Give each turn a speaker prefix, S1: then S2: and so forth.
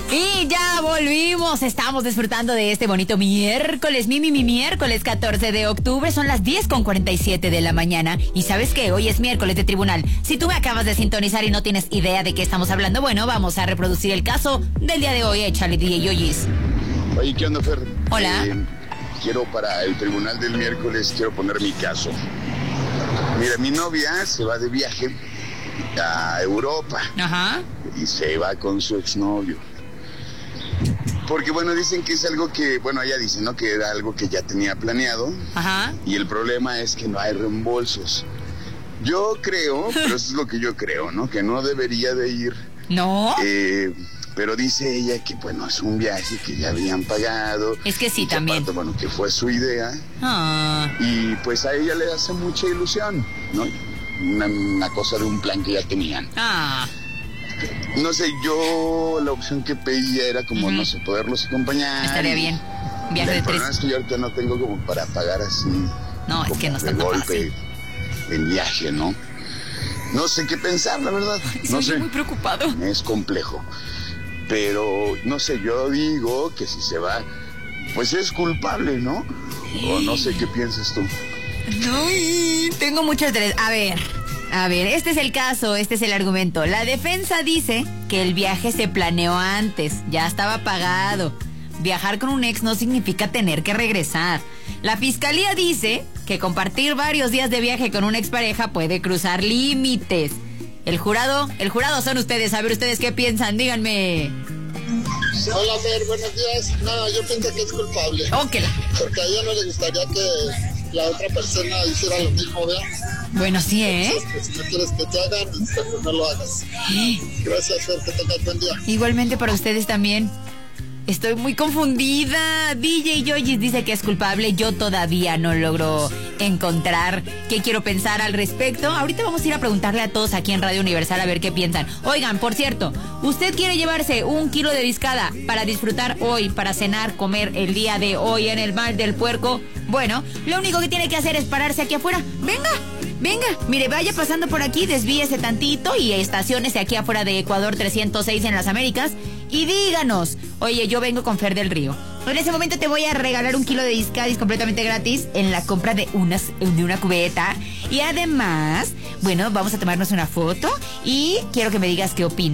S1: Y ya volvimos, estamos disfrutando de este bonito miércoles, mi miércoles 14 de octubre, son las 10:47 de la mañana. Y ¿sabes qué? Hoy es miércoles de tribunal. Si tú me acabas de sintonizar y no tienes idea de qué estamos hablando, bueno, vamos a reproducir el caso del día de hoy. Échale, DJ Yoyis.
S2: Oye, ¿qué onda, Fer?
S1: Hola.
S2: Quiero para el tribunal del miércoles, quiero poner mi caso. Mira, mi novia se va de viaje a Europa.
S1: Ajá.
S2: Y se va con su exnovio. Porque, bueno, dicen que es algo que, bueno, ella dice, ¿no? Que era algo que ya tenía planeado.
S1: Ajá.
S2: Y el problema es que no hay reembolsos. Yo creo, pero eso es lo que yo creo, ¿no? Que no debería de ir.
S1: ¿No?
S2: Pero dice ella que, bueno, es un viaje que ya habían pagado.
S1: Es que sí,
S2: y que
S1: también.
S2: Aparte, bueno, que fue su idea.
S1: Ah.
S2: Y pues a ella le hace mucha ilusión, ¿no? Una cosa de un plan que ya tenían.
S1: Ah.
S2: No sé, yo la opción que pedía era como, no sé, poderlos acompañar.
S1: Estaría bien. Viaje de
S2: El problema
S1: 3.
S2: es que yo ahorita no tengo como para pagar así.
S1: No, es que no está
S2: de
S1: tan
S2: golpe
S1: fácil.
S2: el viaje, ¿no? No sé qué pensar, la verdad. No sé.
S1: Estoy muy preocupado.
S2: Es complejo. Pero, no sé, yo digo que si se va, pues es culpable, ¿no? O no sé qué piensas tú.
S1: Uy, tengo mucho estrés. A ver, este es el caso, este es el argumento. La defensa dice que el viaje se planeó antes, ya estaba pagado. Viajar con un ex no significa tener que regresar. La fiscalía dice que compartir varios días de viaje con una expareja puede cruzar límites. El jurado son ustedes. A ver, ¿ustedes qué piensan? Díganme.
S3: Hola, Fer, buenos días. No, yo pienso que es culpable.
S1: Ok.
S3: Porque a ella no le gustaría que la otra persona hiciera lo mismo, ¿verdad?
S1: Bueno, sí, ¿eh?
S3: Entonces, pues, si no quieres que te hagan, pues no lo hagas. Gracias, Fer, que tengas buen día.
S1: Igualmente para ustedes también. Estoy muy confundida. DJ Yoyis dice que es culpable. Yo todavía no logro encontrar qué quiero pensar al respecto. Ahorita vamos a ir a preguntarle a todos aquí en Radio Universal a ver qué piensan. Oigan, por cierto, ¿usted quiere llevarse 1 kilo de discada para disfrutar hoy, para cenar, comer el día de hoy en el Mar del Puerco? Bueno, lo único que tiene que hacer es pararse aquí afuera. Venga, mire, vaya pasando por aquí, desvíese tantito y estaciónese aquí afuera de Ecuador 306 en las Américas y díganos, oye, yo vengo con Fer del Río. En ese momento te voy a regalar 1 kilo de discadis completamente gratis en la compra de una cubeta. Y además, bueno, vamos a tomarnos una foto y quiero que me digas qué opinas.